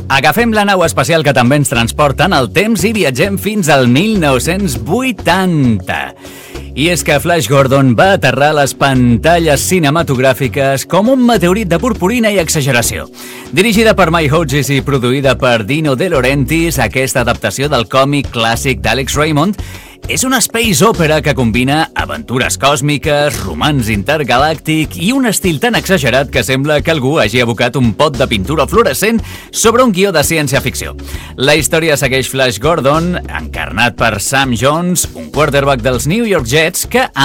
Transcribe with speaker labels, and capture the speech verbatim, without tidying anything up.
Speaker 1: Agafem la nau espacial que també ens transporta en el temps i viatgem fins al mil nou-cents vuitanta. I és que Flash Gordon va aterrar a les pantalles cinematogràfiques com un meteorit de purpurina i exageració. Dirigida per Mike Hodges i produïda per Dino De Laurentiis, aquesta adaptació del còmic clàssic d'Alex Raymond és una space opera que combina aventures còsmiques, romans intergalàctic i un estil tan exagerat que sembla que algú hagi abocat un pot de pintura fluorescent sobre un guió de ciència-ficció. La història segueix Flash Gordon, encarnat per Sam Jones, un quarterback dels New York Jets que